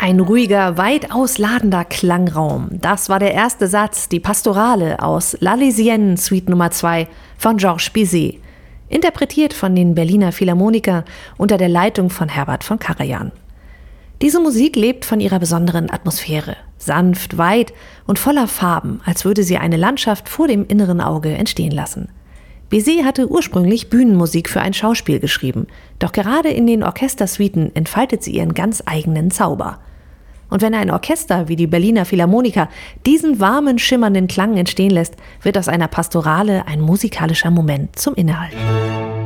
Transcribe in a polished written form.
Ein ruhiger, weit ausladender Klangraum. Das war der erste Satz, die Pastorale aus L'Arlésienne Suite Nummer 2 von Georges Bizet, interpretiert von den Berliner Philharmonikern unter der Leitung von Herbert von Karajan. Diese Musik lebt von ihrer besonderen Atmosphäre, sanft, weit und voller Farben, als würde sie eine Landschaft vor dem inneren Auge entstehen lassen. Bizet hatte ursprünglich Bühnenmusik für ein Schauspiel geschrieben, doch gerade in den Orchestersuiten entfaltet sie ihren ganz eigenen Zauber. Und wenn ein Orchester wie die Berliner Philharmoniker diesen warmen, schimmernden Klang entstehen lässt, wird aus einer Pastorale ein musikalischer Moment zum Innehalten.